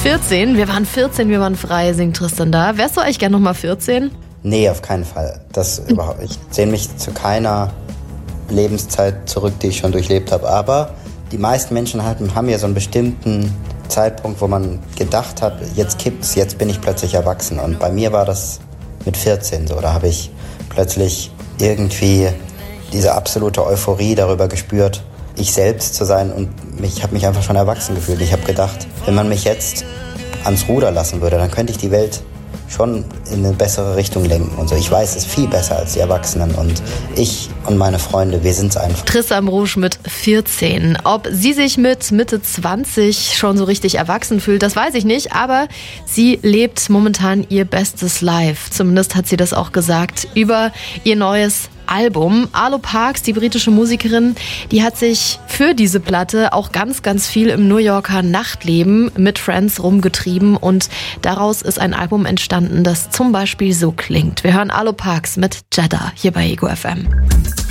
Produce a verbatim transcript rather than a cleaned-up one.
vierzehn, wir waren vierzehn, wir waren frei, singt Tristan da. Wärst du eigentlich gern nochmal vierzehn? Nee, auf keinen Fall. Das überhaupt. Ich sehne mich zu keiner Lebenszeit zurück, die ich schon durchlebt habe. Aber die meisten Menschen haben, haben ja so einen bestimmten Zeitpunkt, wo man gedacht hat, jetzt kippt's, jetzt bin ich plötzlich erwachsen. Und bei mir war das mit vierzehn so. Da habe ich plötzlich irgendwie diese absolute Euphorie darüber gespürt, ich selbst zu sein, und ich habe mich einfach schon erwachsen gefühlt. Ich habe gedacht, wenn man mich jetzt ans Ruder lassen würde, dann könnte ich die Welt schon in eine bessere Richtung lenken und so. Ich weiß, es ist viel besser als die Erwachsenen, und ich und meine Freunde, wir sind es einfach. Tristan Ambrosch mit vierzehn. Ob sie sich mit Mitte zwanzig schon so richtig erwachsen fühlt, das weiß ich nicht, aber sie lebt momentan ihr bestes Life. Zumindest hat sie das auch gesagt über ihr neues Album. Arlo Parks, die britische Musikerin, die hat sich für diese Platte auch ganz, ganz viel im New Yorker Nachtleben mit Friends rumgetrieben, und daraus ist ein Album entstanden, das zum Beispiel so klingt. Wir hören Arlo Parks mit Jeddah hier bei Ego F M.